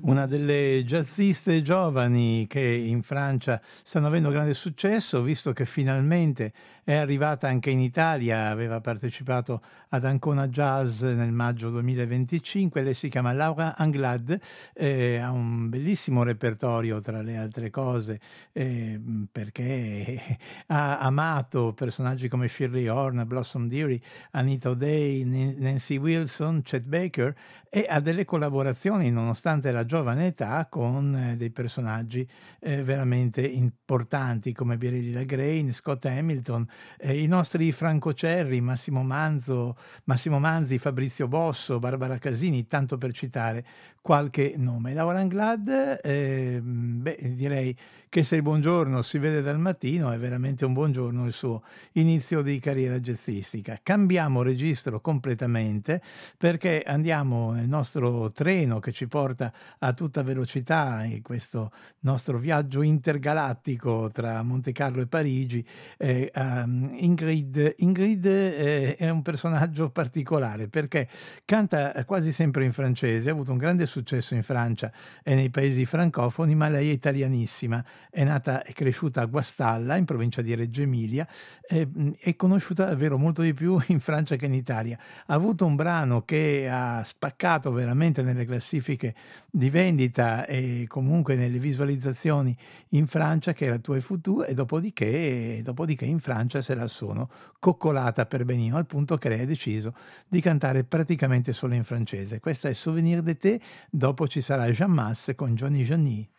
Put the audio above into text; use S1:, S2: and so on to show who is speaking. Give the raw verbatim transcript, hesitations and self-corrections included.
S1: una delle jazziste giovani che in Francia stanno avendo grande successo, visto che finalmente è arrivata anche in Italia, aveva partecipato ad Ancona Jazz nel maggio duemilaventicinque. Lei si chiama Laura Anglade, eh, ha un bellissimo repertorio tra le altre cose, eh, perché ha amato personaggi come Shirley Horn, Blossom Dearie, Anita O'Day, Nancy Wilson, Chet Baker, e ha delle collaborazioni, nonostante la giovane età, con eh, dei personaggi eh, veramente importanti come Beryl Lagraine, Scott Hamilton, eh, i nostri Franco Cerri, Massimo Manzo, Massimo Manzi, Fabrizio Bosso, Barbara Casini, tanto per citare qualche nome. Laura Anglade, eh, beh, direi che se il buongiorno si vede dal mattino, è veramente un buongiorno il suo inizio di carriera jazzistica. Cambiamo registro completamente, perché andiamo nel nostro treno che ci porta a tutta velocità in questo nostro viaggio intergalattico tra Monte Carlo e Parigi. Eh, um, Ingrid, Ingrid eh, è un personaggio particolare perché canta quasi sempre in francese, ha avuto un grande successo in Francia e nei paesi francofoni, ma lei è italianissima, è nata e cresciuta a Guastalla in provincia di Reggio Emilia, eh, è conosciuta davvero molto di più in Francia che in Italia. Ha avuto un brano che ha spaccato veramente nelle classifiche di vendita e comunque nelle visualizzazioni in Francia, che era Toi Futu, e dopodiché, dopodiché in Francia se la sono coccolata per benino, al punto che lei ha deciso di cantare praticamente solo in francese. Questa è Souvenir d'été, dopo ci sarà Jean Masse con Johnny Johnny.